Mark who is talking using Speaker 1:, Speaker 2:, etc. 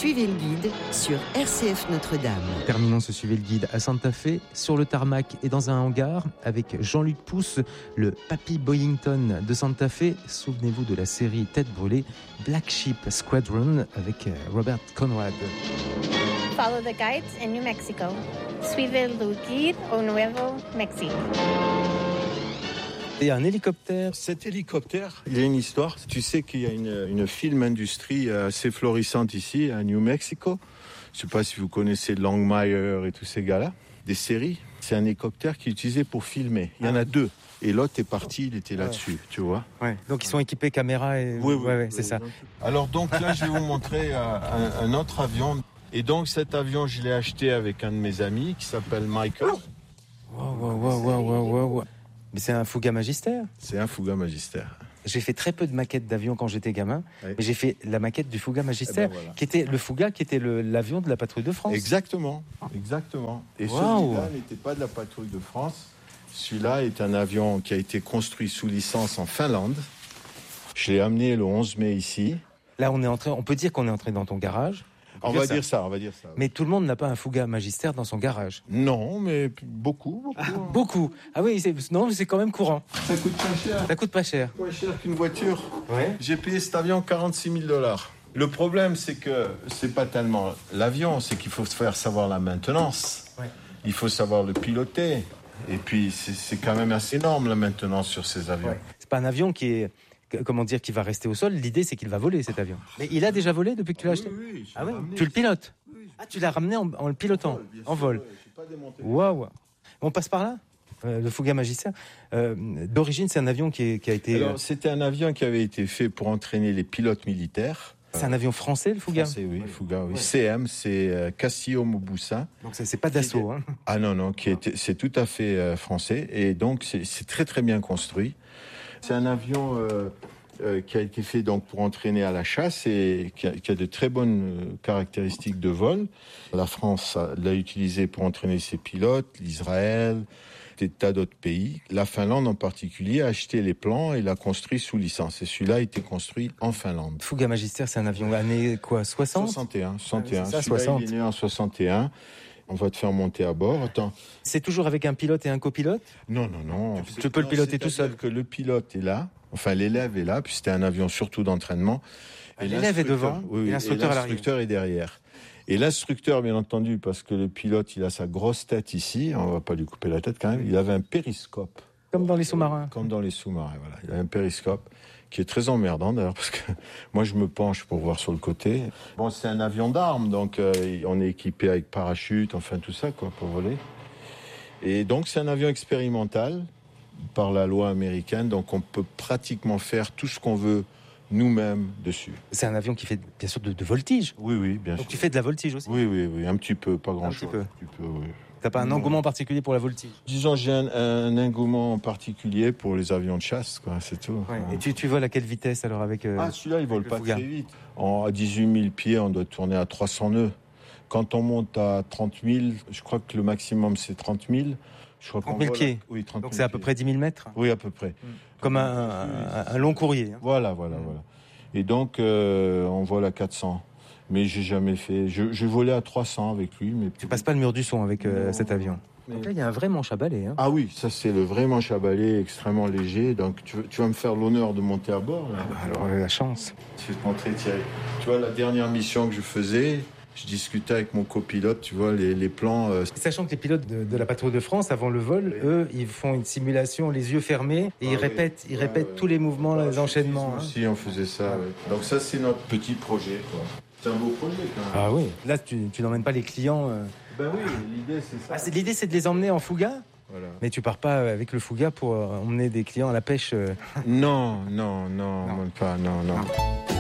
Speaker 1: Suivez le guide sur RCF Notre-Dame.
Speaker 2: Terminons ce Suivez le guide à Santa Fe, sur le tarmac et dans un hangar, avec Jean-Luc Pousse, le Papy Boyington de Santa Fe. Souvenez-vous de la série Tête brûlée, Black Sheep Squadron, avec Robert Conrad.
Speaker 3: Follow the guides in New Mexico. Suivez le guide au Nuevo Mexique.
Speaker 2: Et un hélicoptère.
Speaker 4: Cet hélicoptère, il y a une histoire. Tu sais qu'il y a une film industrie assez florissante ici, à New Mexico. Je ne sais pas si vous connaissez Longmire et tous ces gars-là. Des séries. C'est un hélicoptère qui est utilisé pour filmer. Il y en a deux. Et l'autre est parti, il était là-dessus, tu vois.
Speaker 2: Ouais. Donc ils sont équipés caméra et...
Speaker 4: Oui,
Speaker 2: c'est ça.
Speaker 4: Alors donc là, je vais vous montrer un autre avion. Et donc cet avion, je l'ai acheté avec un de mes amis qui s'appelle Michael.
Speaker 2: Wow. Mais c'est un Fouga Magister.
Speaker 4: C'est un Fouga Magister.
Speaker 2: J'ai fait très peu de maquettes d'avions quand j'étais gamin,
Speaker 4: Oui.
Speaker 2: mais j'ai fait la maquette du Fouga Magister,
Speaker 4: voilà.
Speaker 2: qui était le Fouga, qui était l'avion de la patrouille de France.
Speaker 4: Exactement. Et celui-là n'était pas de la patrouille de France. Celui-là est un avion qui a été construit sous licence en Finlande. Je l'ai amené le 11 mai ici.
Speaker 2: Là, on peut dire qu'on est entré dans ton garage.
Speaker 4: On va dire ça.
Speaker 2: Mais tout le monde n'a pas un Fouga Magister dans son garage.
Speaker 4: Non, mais beaucoup.
Speaker 2: Beaucoup. Ah oui, c'est quand même courant.
Speaker 4: Ça coûte pas cher.
Speaker 2: Ça coûte pas cher.
Speaker 4: Moins cher qu'une voiture.
Speaker 2: Ouais.
Speaker 4: J'ai payé cet avion $46 000. Le problème, c'est que c'est pas tellement l'avion, c'est qu'il faut faire savoir la maintenance.
Speaker 2: Ouais.
Speaker 4: Il faut savoir le piloter. Et puis, c'est quand même assez énorme la maintenance sur ces avions.
Speaker 2: Ouais. C'est pas un avion qui va rester au sol. L'idée, c'est qu'il va voler, cet avion. Mais il a déjà volé depuis que tu l'as acheté?
Speaker 4: Oui,
Speaker 2: Ah oui. Tu le pilotes? Tu l'as ramené en le pilotant, en vol. Waouh. On passe par là? Le Fouga Magister. D'origine, c'est un avion qui a été...
Speaker 4: Alors, c'était un avion qui avait été fait pour entraîner les pilotes militaires.
Speaker 2: C'est un avion français, le Fouga?
Speaker 4: Français, oui, Fouga, oui. CM, c'est Cassio Mobussa.
Speaker 2: Donc c'est pas d'assaut, hein?
Speaker 4: Ah non, c'est tout à fait français. Et donc, c'est très très bien construit. C'est un avion qui a été fait donc pour entraîner à la chasse et qui a de très bonnes caractéristiques de vol. La France l'a utilisé pour entraîner ses pilotes, l'Israël, des tas d'autres pays. La Finlande en particulier a acheté les plans et l'a construit sous licence. Et celui-là a été construit en Finlande.
Speaker 2: Fouga Magister, c'est un avion années quoi, 60?
Speaker 4: 61.
Speaker 2: C'est ça,
Speaker 4: Celui-là,
Speaker 2: 60.
Speaker 4: il est né en 61. On va te faire monter à bord. Attends.
Speaker 2: C'est toujours avec un pilote et un copilote?
Speaker 4: Non.
Speaker 2: Tu peux le piloter tout seul.
Speaker 4: Que le pilote est là, enfin l'élève est là, puis c'était un avion surtout d'entraînement.
Speaker 2: Et l'élève est devant,
Speaker 4: oui,
Speaker 2: et l'instructeur à l'arrière.
Speaker 4: L'instructeur est derrière. Et l'instructeur, bien entendu, parce que le pilote, il a sa grosse tête ici, on va pas lui couper la tête quand même, il avait un périscope.
Speaker 2: Comme dans les sous-marins.
Speaker 4: Comme dans les sous-marins, voilà. Il a un périscope qui est très emmerdant d'ailleurs, parce que moi je me penche pour voir sur le côté. Bon, c'est un avion d'armes, donc on est équipé avec parachute, enfin tout ça, quoi, pour voler. Et donc c'est un avion expérimental par la loi américaine, donc on peut pratiquement faire tout ce qu'on veut nous-mêmes dessus.
Speaker 2: C'est un avion qui fait bien sûr de voltige.
Speaker 4: Oui, bien sûr.
Speaker 2: Donc tu fais de la voltige aussi?
Speaker 4: Oui, un petit peu, pas grand-chose.
Speaker 2: Un
Speaker 4: petit peu, oui.
Speaker 2: T'as pas un engouement particulier pour la voltige?
Speaker 4: Disons, j'ai un engouement particulier pour les avions de chasse, quoi, c'est tout.
Speaker 2: Ouais. Et tu voles à quelle vitesse alors avec
Speaker 4: celui-là, il vole pas
Speaker 2: Fouga.
Speaker 4: très vite. À 18 000 pieds, on doit tourner à 300 nœuds. Quand on monte à 30 000, je crois que le maximum c'est 30 000.
Speaker 2: 30 000 pieds.
Speaker 4: Oui, 30 000
Speaker 2: Donc c'est à peu près 10 000 mètres?
Speaker 4: Oui, à peu près.
Speaker 2: Comme un long courrier. Hein.
Speaker 4: Voilà. Et donc, on vole à 400. Mais j'ai jamais fait... Je volais à 300 avec lui. Mais
Speaker 2: Tu passes pas le mur du son avec cet avion? Donc là, il y a un vrai manche à balai. Hein.
Speaker 4: Ah oui, ça c'est le vrai manche à balai extrêmement léger. Donc tu vas me faire l'honneur de monter à bord. Là.
Speaker 2: Alors la chance.
Speaker 4: Je vais te montrer, Thierry. Tu vois, la dernière mission que je faisais, je discutais avec mon copilote, tu vois, les plans...
Speaker 2: Sachant que les pilotes de la patrouille de France, avant le vol, eux, ils font une simulation les yeux fermés et ils répètent tous les mouvements, les enchaînements.
Speaker 4: Nous aussi, on faisait ça. Ouais. Donc ça, c'est notre petit projet, quoi. C'est un beau projet, quand même.
Speaker 2: Ah oui. Là, tu n'emmènes pas les clients...
Speaker 4: Ben oui, l'idée, c'est ça.
Speaker 2: L'idée, c'est de les emmener en Fouga?
Speaker 4: Voilà.
Speaker 2: Mais tu pars pas avec le Fouga pour emmener des clients à la pêche
Speaker 4: Non, même pas, non.